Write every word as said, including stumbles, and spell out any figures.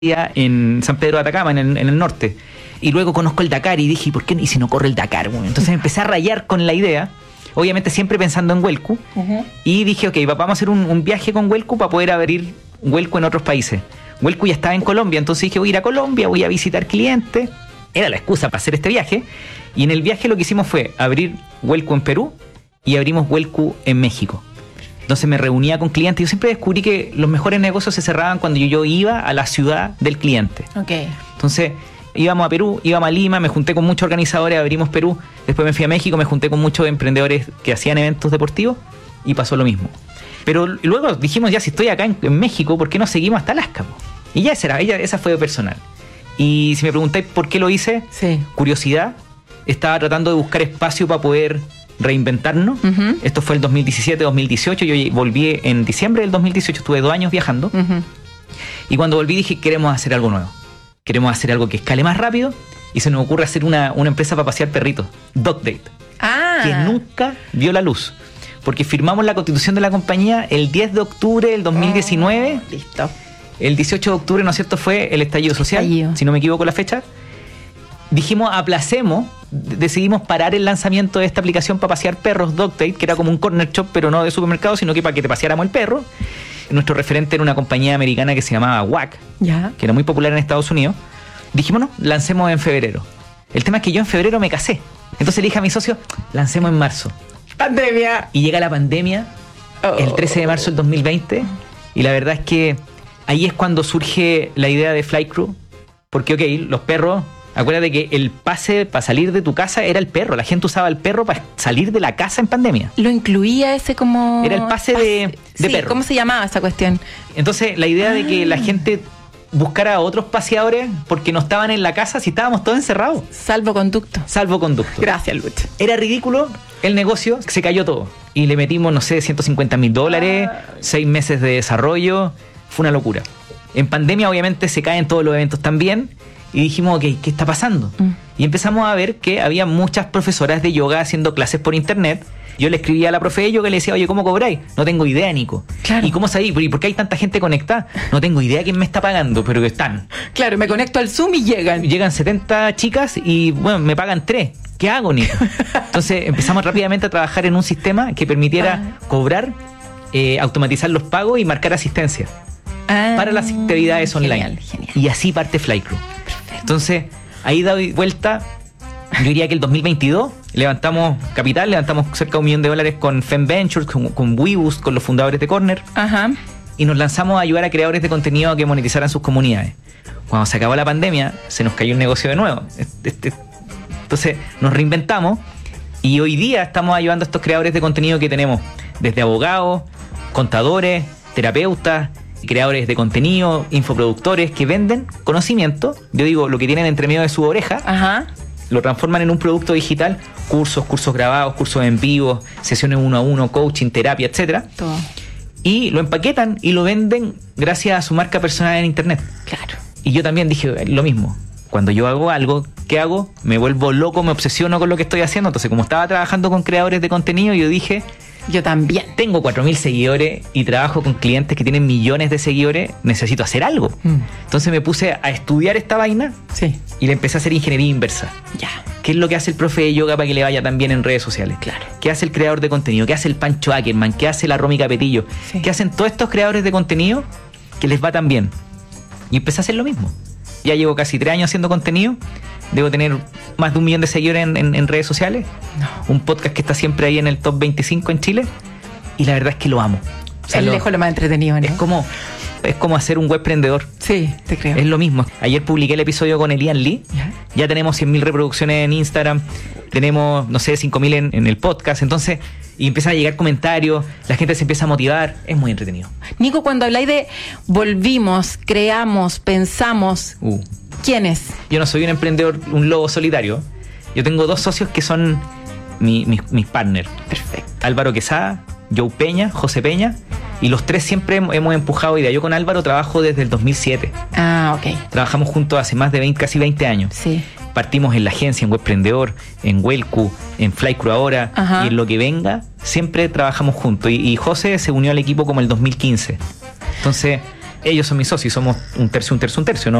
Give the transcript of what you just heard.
en San Pedro de Atacama, en el, en el norte. Y luego conozco el Dakar y dije, ¿por qué y si no corre el Dakar? Bueno, entonces empecé a rayar con la idea, obviamente siempre pensando en Huelcu, uh-huh. y dije, ok, vamos a hacer un, un viaje con Huelcu para poder abrir Huelcu en otros países. Huelcu ya estaba en Colombia, entonces dije, voy a ir a Colombia, voy a visitar clientes. Era la excusa para hacer este viaje. Y en el viaje lo que hicimos fue abrir Huelcu en Perú y abrimos Huelcu en México. Entonces me reunía con clientes y yo siempre descubrí que los mejores negocios se cerraban cuando yo, yo iba a la ciudad del cliente. Okay. Entonces íbamos a Perú, íbamos a Lima, me junté con muchos organizadores, abrimos Perú, después me fui a México, me junté con muchos emprendedores que hacían eventos deportivos y pasó lo mismo. Pero luego dijimos, ya si estoy acá en, en México, ¿por qué no seguimos hasta Alaska? Y ya esa, era, ella, esa fue personal. Y si me preguntáis por qué lo hice, sí. curiosidad, estaba tratando de buscar espacio para poder reinventarnos. Uh-huh. Esto fue el dos mil diecisiete, dos mil dieciocho, yo volví en diciembre del dos mil dieciocho, estuve dos años viajando. Uh-huh. Y cuando volví dije, queremos hacer algo nuevo. Queremos hacer algo que escale más rápido y se nos ocurre hacer una, una empresa para pasear perritos, Dog Date, ah. que nunca vio la luz. Porque firmamos la constitución de la compañía el diez de octubre del dos mil diecinueve. Oh, listo. El dieciocho de octubre, ¿no es cierto?, fue el estallido social, estallido. Si no me equivoco la fecha. Dijimos, aplacemos, decidimos parar el lanzamiento de esta aplicación para pasear perros, Dog Date, que era como un corner shop, pero no de supermercado, sino que para que te paseáramos el perro. Nuestro referente era una compañía americana que se llamaba W A C, ¿ya? Que era muy popular en Estados Unidos. Dijimos, no, lancemos en febrero. El tema es que yo en febrero me casé. Entonces le dije a mi socio, lancemos en marzo. ¡Pandemia! Y llega la pandemia, oh. el trece de marzo del dos mil veinte, y la verdad es que ahí es cuando surge la idea de Flight Crew, porque, ok, los perros... Acuérdate que el pase para salir de tu casa era el perro. La gente usaba el perro para salir de la casa en pandemia. ¿Lo incluía ese como...? Era el pase, pase de, de sí, perro. ¿Cómo se llamaba esa cuestión? Entonces, la idea ah. de que la gente buscara a otros paseadores porque no estaban en la casa si estábamos todos encerrados. Salvoconducto. Salvoconducto. Gracias, Lucho. Era ridículo el negocio, se cayó todo. Y le metimos, no sé, ciento cincuenta mil dólares, ah. seis meses de desarrollo. Fue una locura. En pandemia, obviamente, se caen todos los eventos también. Y dijimos, ok, ¿qué está pasando? Mm. Y empezamos a ver que había muchas profesoras de yoga haciendo clases por internet. Yo le escribía a la profe de yoga y le decía, oye, ¿cómo cobráis? No tengo idea, Nico. Claro. ¿Y cómo sabéis? ¿Y por qué hay tanta gente conectada? No tengo idea quién me está pagando, pero que están. Claro, me conecto al Zoom y llegan. Llegan setenta chicas y, bueno, me pagan tres. ¿Qué hago, Nico? Entonces empezamos rápidamente a trabajar en un sistema que permitiera ah. cobrar, eh, automatizar los pagos y marcar asistencia ah, para las actividades online. Genial, genial. Y así parte Flight Crew. Entonces, ahí doy vuelta, yo diría que el dos mil veintidós levantamos capital, levantamos cerca de un millón de dólares con Fem Ventures, con, con WeBoost, con los fundadores de Corner. Ajá. Y nos lanzamos a ayudar a creadores de contenido a que monetizaran sus comunidades. Cuando se acabó la pandemia, se nos cayó el negocio de nuevo. Entonces, nos reinventamos y hoy día estamos ayudando a estos creadores de contenido que tenemos desde abogados, contadores, terapeutas, creadores de contenido, infoproductores que venden conocimiento, yo digo, lo que tienen entre medio de su oreja, ajá. lo transforman en un producto digital, cursos, cursos grabados, cursos en vivo, sesiones uno a uno, coaching, terapia, etcétera. Todo. Y lo empaquetan y lo venden gracias a su marca personal en internet. Claro. Y yo también dije lo mismo. Cuando yo hago algo, ¿qué hago? Me vuelvo loco, me obsesiono con lo que estoy haciendo. Entonces, como estaba trabajando con creadores de contenido, yo dije... Yo también. Tengo cuatro mil seguidores y trabajo con clientes que tienen millones de seguidores. Necesito hacer algo. Mm. Entonces me puse a estudiar esta vaina sí. y le empecé a hacer ingeniería inversa. Ya. ¿Qué es lo que hace el profe de yoga para que le vaya tan bien en redes sociales? Claro. ¿Qué hace el creador de contenido? ¿Qué hace el Pancho Ackerman? ¿Qué hace la Romy Capetillo? Sí. ¿Qué hacen todos estos creadores de contenido que les va tan bien? Y empecé a hacer lo mismo. Ya llevo casi tres años haciendo contenido. Debo tener más de un millón de seguidores en, en, en redes sociales. No. Un podcast que está siempre ahí en el top veinticinco en Chile. Y la verdad es que lo amo. O sea, es lo, lejos lo más entretenido, ¿no? Es como, es como hacer un webprendedor. Sí, te creo. Es lo mismo. Ayer publiqué el episodio con Elian Lee. ¿Ya? Ya tenemos cien mil reproducciones en Instagram. Tenemos, no sé, cinco mil en, en el podcast. Entonces, y empiezan a llegar comentarios. La gente se empieza a motivar. Es muy entretenido. Nico, cuando habláis de volvimos, creamos, pensamos... Uh. ¿Quién es? Yo no soy un emprendedor, un lobo solitario. Yo tengo dos socios que son mi, mis, mis partners. Perfecto. Álvaro Quesada, Joe Peña, José Peña. Y los tres siempre hemos empujado ideas. Yo con Álvaro trabajo desde el dos mil siete. Ah, ok. Trabajamos juntos hace más de veinte, casi veinte años. Sí. Partimos en la agencia, en Webprendedor, en Huelcu, en Flight Crew ahora. Ajá. Y en lo que venga, siempre trabajamos juntos. Y, y José se unió al equipo como el dos mil quince. Entonces... ellos son mis socios, somos un tercio, un tercio, un tercio, ¿no?